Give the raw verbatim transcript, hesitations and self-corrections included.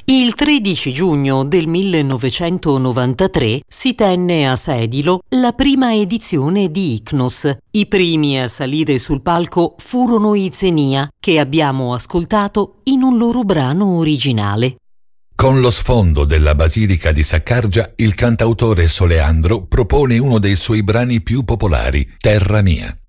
Il tredici giugno del millenovecentonovantatré si tenne a Sedilo la prima edizione di Ichnos. I primi a salire sul palco furono i Xenia, che abbiamo ascoltato in un loro brano originale. Con lo sfondo della Basilica di Saccargia, il cantautore Soleandro propone uno dei suoi brani più popolari, Terra mia.